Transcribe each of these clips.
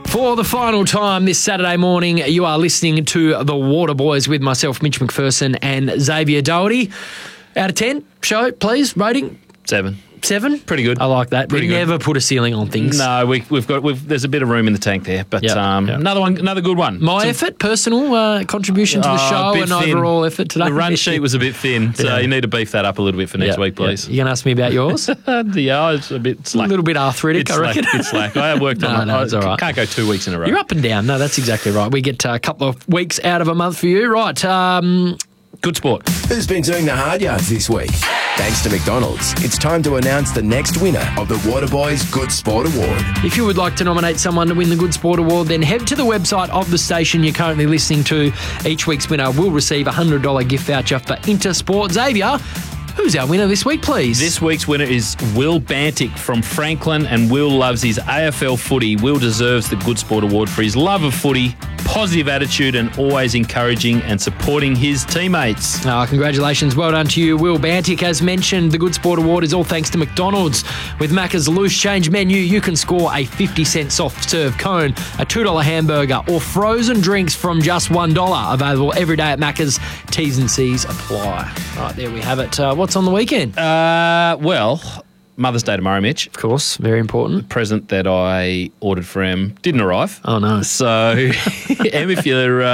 For the final time this Saturday morning, you are listening to The Water Boys with myself, Mitch McPherson, and Xavier Doherty. Out of 10, show, please, rating? 7. 7? Pretty good. I like that. Pretty we good. never put a ceiling on things. No, there's a bit of room in the tank there, but another good one. My effort, personal contribution to the show and thin. overall effort today. The run sheet was a bit thin, so you need to beef that up a little bit for next week, please. You going to ask me about yours? Yeah, it's a bit slack. A little bit arthritic, I reckon. Bit slack. I have worked on it. No, it's all right. Can't go 2 weeks in a row. You're up and down. No, that's exactly right. We get a couple of weeks out of a month for you. Right. Good sport. Who's been doing the hard yards this week? Thanks to McDonald's, it's time to announce the next winner of the Waterboys Good Sport Award. If you would like to nominate someone to win the Good Sport Award, then head to the website of the station you're currently listening to. Each week's winner will receive a $100 gift voucher for Intersport. Xavier, who's our winner this week, please? This week's winner is Will Bantic from Franklin, and Will loves his AFL footy. Will deserves the Good Sport Award for his love of footy, positive attitude, and always encouraging and supporting his teammates. Congratulations. Well done to you, Will Bantic. As mentioned, the Good Sport Award is all thanks to McDonald's. With Macca's loose change menu, you can score a 50-cent soft serve cone, a $2 hamburger, or frozen drinks from just $1. Available every day at Macca's. T's and C's apply. Right, there we have it. What's on the weekend? Well, Mother's Day tomorrow, Mitch. Of course, very important. Present that I ordered for Em didn't arrive. Oh, no. So, Em, if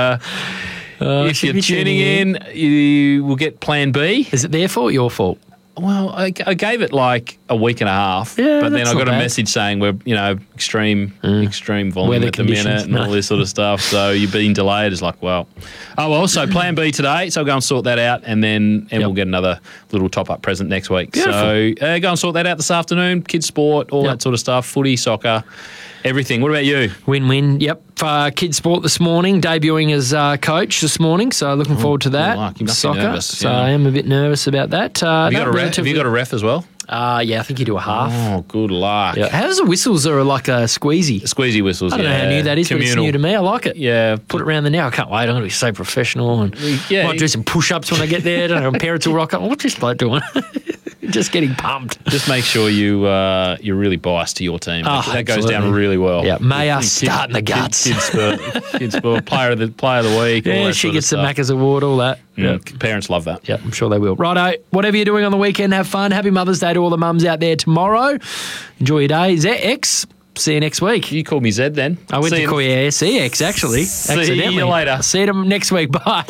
you're tuning in, you will get Plan B. Is it their fault or your fault? Well, I gave it like a week and a half, Yeah, but then that's I got not a bad. message saying we're, extreme volume Weather at the minute conditions. and all this sort of stuff. So you're being delayed. It's like, well, so Plan B today. So I'll go and sort that out, and then we'll get another little top-up present next week. Beautiful. So go and sort that out this afternoon. Kids sport, all that sort of stuff, footy, soccer, everything. What about you? Win-win. Yep. Kids sport this morning, debuting as coach this morning. So looking forward to that. luck. You must be Soccer. nervous, So yeah. I am a bit nervous about that. Have you got a ref as well? Yeah, I think you do a half. Oh, good luck. Yeah. How's the whistles are like a squeezy? Squeezy whistles, I don't know how new that is, but it's new to me. I like it. Yeah. Put it around the now. I can't wait. I'm going to be so professional and might do some push-ups when I get there. I don't know, my parents will rock up. What's this bloke doing? Just getting pumped. Just make sure you're really biased to your team. Oh, that goes absolutely. down really well. Yeah, Maya start in the guts. Kids sport, player of the week. all Yeah, that she sort of gets the stuff. Macca's award, all that. Yeah, parents love that. Yeah, I'm sure they will. Righto, whatever you're doing on the weekend, have fun. Happy Mother's Day to all the mums out there tomorrow. Enjoy your day. ZX, see you next week. You called me Zed then. I went to call you CX, actually. See accidentally. you later. See you next week. Bye.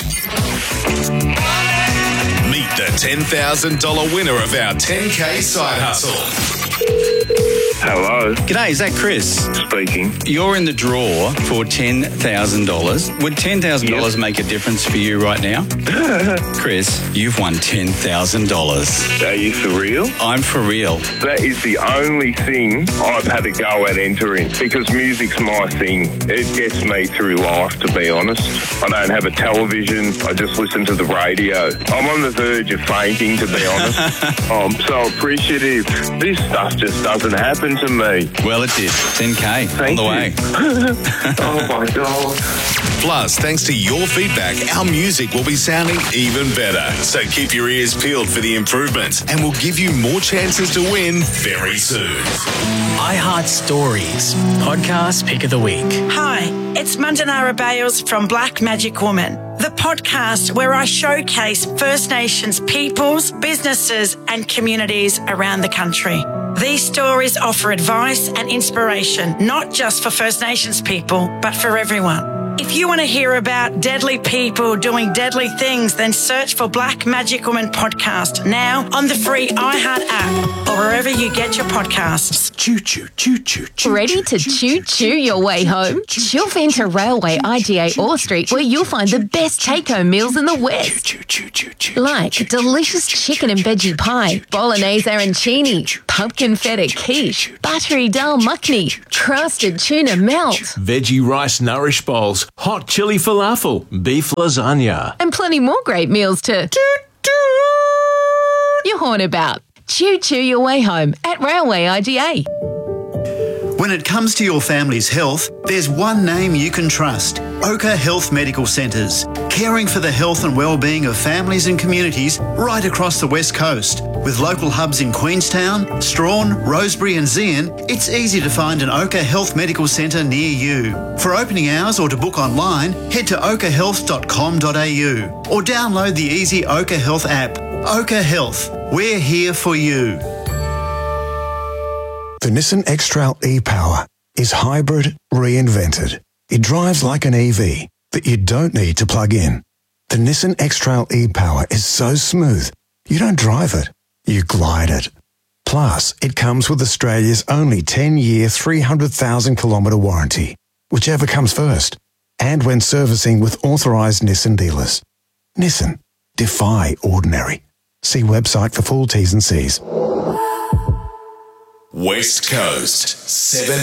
Meet the $10,000 winner of our 10K side hustle. Hello, G'day, is that Chris? speaking. You're in the draw for $10,000. Would $10,000 Yes. make a difference for you right now? Chris, you've won $10,000. Are you for real? I'm for real. That is the only thing I've had to go at entering because music's my thing. It gets me through life, to be honest. I don't have a television. I just listen to the radio. I'm on the verge of fainting, to be honest. I'm so appreciative. This stuff just doesn't happen to me. Well, it did. 10K Thank on the you. way. Oh, my God. Plus, thanks to your feedback, our music will be sounding even better. So keep your ears peeled for the improvements, and we'll give you more chances to win very soon. iHeart Stories, podcast pick of the week. Hi, it's Mandanara Bales from Black Magic Woman, the podcast where I showcase First Nations peoples, businesses and communities around the country. These stories offer advice and inspiration, not just for First Nations people, but for everyone. If you want to hear about deadly people doing deadly things, then search for Black Magic Woman Podcast now on the free iHeart app or wherever you get your podcasts. Choo choo choo choo choo. Ready to choo-choo your way home? Chuff into Railway IGA Orr Street where you'll find the best take-home meals in the West. Choo choo choo choo. Like delicious chicken and veggie pie, bolognese arancini, pumpkin feta quiche, buttery dal makhni, crusted tuna melt, Veggie rice nourish bowls, hot chili falafel, beef lasagna. and plenty more great meals to your horn about. Choo-choo your way home at Railway IGA. When it comes to your family's health, there's one name you can trust: Oka Health Medical Centres, caring for the health and well-being of families and communities right across the West Coast. With local hubs in Queenstown, Strawn, Rosebery and Zeehan, it's easy to find an Oka Health Medical Centre near you. For opening hours or to book online, head to okahealth.com.au or download the easy Oka Health app. Oka Health, we're here for you. The Nissan X-Trail e-Power is hybrid reinvented. It drives like an EV that you don't need to plug in. The Nissan X-Trail e-Power is so smooth, you don't drive it, you glide it. Plus, it comes with Australia's only 10-year, 300,000 kilometre warranty, whichever comes first, and when servicing with authorised Nissan dealers. Nissan, defy ordinary. See website for full T's and C's. West Coast, 7